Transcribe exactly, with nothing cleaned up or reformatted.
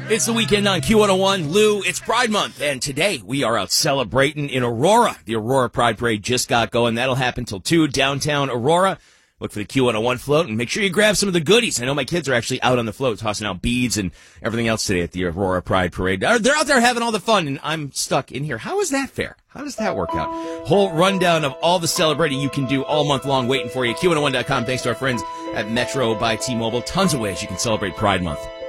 It's the weekend on Q one oh one. Lou, it's Pride Month, and today we are out celebrating in Aurora. The Aurora Pride Parade just got going. That'll happen till two, downtown Aurora. Look for the Q one oh one float, and make sure you grab some of the goodies. I know my kids are actually out on the float, tossing out beads and everything else today at the Aurora Pride Parade. They're out there having all the fun, and I'm stuck in here. How is that fair? How does that work out? Whole rundown of all the celebrating you can do all month long waiting for you. Q one oh one dot com. Thanks to our friends at Metro by T-Mobile. Tons of ways you can celebrate Pride Month.